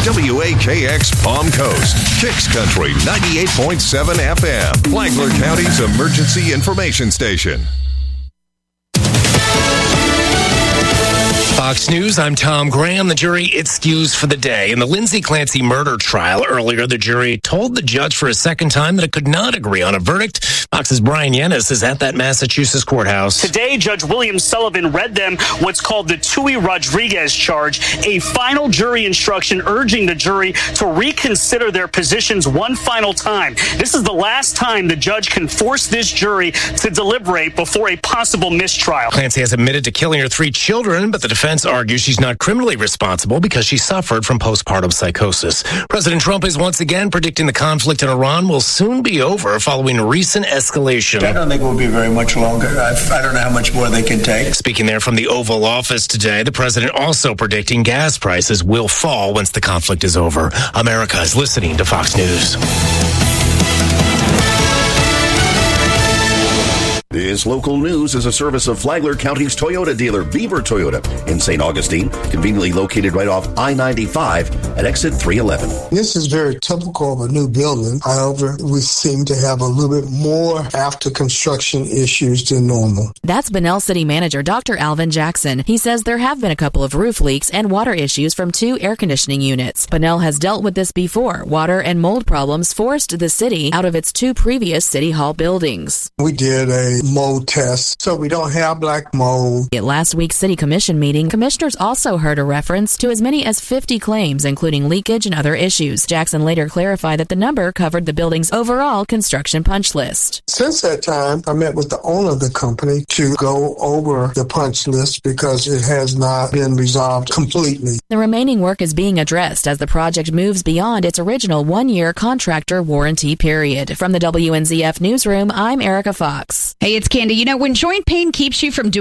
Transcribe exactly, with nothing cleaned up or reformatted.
W A K X Palm Coast, Kicks Country ninety-eight point seven F M, Flagler County's emergency information station. Fox News, I'm Tom Graham. The jury excused for the day. In the Lindsay Clancy murder trial earlier, the jury told the judge for a second time that it could not agree on a verdict. Fox's Brian Yennis is at that Massachusetts courthouse. Today, Judge William Sullivan read them what's called the Tui Rodriguez charge, a final jury instruction urging the jury to reconsider their positions one final time. This is the last time the judge can force this jury to deliberate before a possible mistrial. Clancy has admitted to killing her three children, but the defense argues she's not criminally responsible because she suffered from postpartum psychosis. President Trump is once again predicting the conflict in Iran will soon be over following recent escalation. I don't think it will be very much longer. I, I don't know how much more they can take. Speaking there from the Oval Office today, the president also predicting gas prices will fall once the conflict is over. America is listening to Fox News. This local news is a service of Flagler County's Toyota dealer, Beaver Toyota, in Saint Augustine, conveniently located right off I ninety-five at exit three eleven. This is very typical of a new building. However, we seem to have a little bit more after construction issues than normal. That's Bunnell City Manager Doctor Alvin Jackson. He says there have been a couple of roof leaks and water issues from two air conditioning units. Bunnell has dealt with this before. Water and mold problems forced the city out of its two previous City Hall buildings. We did a mold test, so we don't have black mold. At last week's City Commission meeting, commissioners also heard a reference to as many as fifty claims, including leakage and other issues. Jackson later clarified that the number covered the building's overall construction punch list. Since that time, I met with the owner of the company to go over the punch list because it has not been resolved completely. The remaining work is being addressed as the project moves beyond its original one-year contractor warranty period. From the W N Z F Newsroom, I'm Erica Fox. Hey, it's Candy. You know, when joint pain keeps you from doing